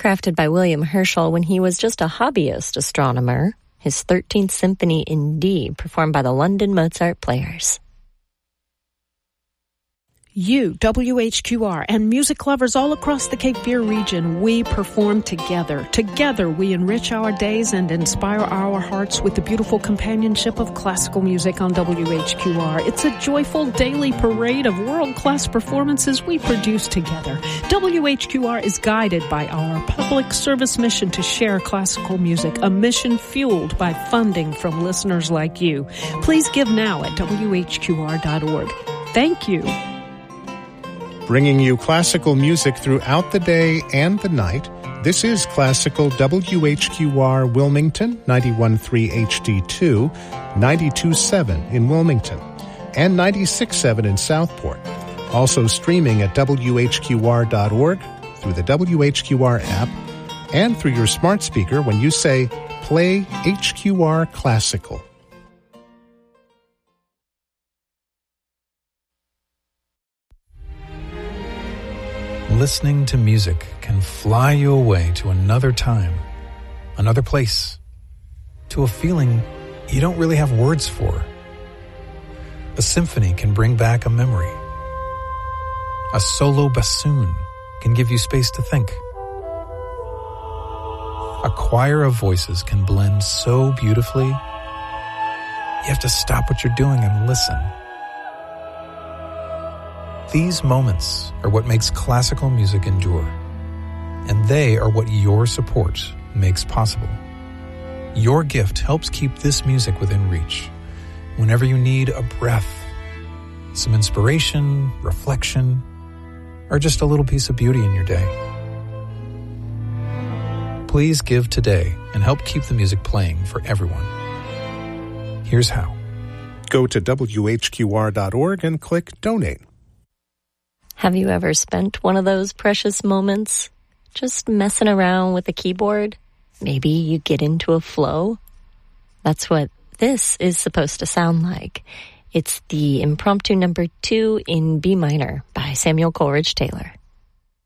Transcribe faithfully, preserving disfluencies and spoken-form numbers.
crafted by William Herschel when he was just a hobbyist astronomer. His thirteenth Symphony in D, performed by the London Mozart Players. You, W H Q R, and music lovers all across the Cape Fear region, we perform together. Together, we enrich our days and inspire our hearts with the beautiful companionship of classical music on W H Q R. It's a joyful daily parade of world-class performances we produce together. W H Q R is guided by our public service mission to share classical music, a mission fueled by funding from listeners like you. Please give now at W H Q R dot org. Thank you. Bringing you classical music throughout the day and the night, this is Classical W H Q R Wilmington, ninety-one point three H D two, ninety-two point seven in Wilmington, and ninety-six point seven in Southport. Also streaming at W H Q R dot org, through the W H Q R app, and through your smart speaker when you say, "Play H Q R Classical." Listening to music can fly you away to another time, another place, to a feeling you don't really have words for. A symphony can bring back a memory. A solo bassoon can give you space to think. A choir of voices can blend so beautifully, you have to stop what you're doing and listen. These moments are what makes classical music endure, and they are what your support makes possible. Your gift helps keep this music within reach whenever you need a breath, some inspiration, reflection, or just a little piece of beauty in your day. Please give today and help keep the music playing for everyone. Here's how. Go to W H Q R dot org and click Donate. Have you ever spent one of those precious moments just messing around with a keyboard? Maybe you get into a flow? That's what this is supposed to sound like. It's the impromptu number two in B minor by Samuel Coleridge Taylor.